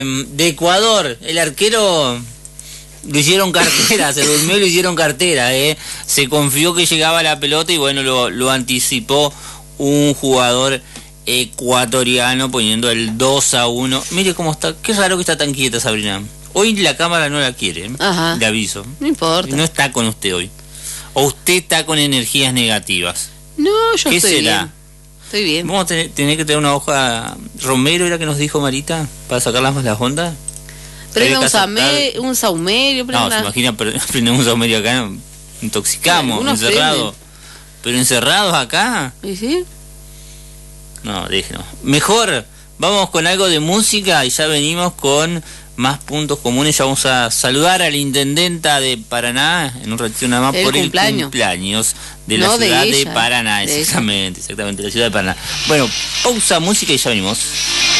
De Ecuador, el arquero lo hicieron cartera, se durmió y lo hicieron cartera, se confió que llegaba la pelota y bueno, lo anticipó un jugador ecuatoriano poniendo el 2-1. Mire cómo está, qué raro que está tan quieta Sabrina. Hoy la cámara no la quiere, Ajá. le aviso. No importa. No está con usted hoy. O usted está con energías negativas. No, yo ¿Qué estoy será? bien. Estoy bien. Vamos a tener que tener una hoja. Romero era que nos dijo Marita para sacar las ondas. Prenda un saumerio. No, se imagina, prendemos un saumerio acá, intoxicamos, encerrados. Pero encerrados acá. ¿Y sí? No, déjenos. Mejor, vamos con algo de música y ya venimos con más puntos comunes. Ya vamos a saludar a la intendenta de Paraná en un ratito nada más por el cumpleaños de la ciudad de Paraná. Exactamente, la ciudad de Paraná. Bueno, pausa música y ya venimos.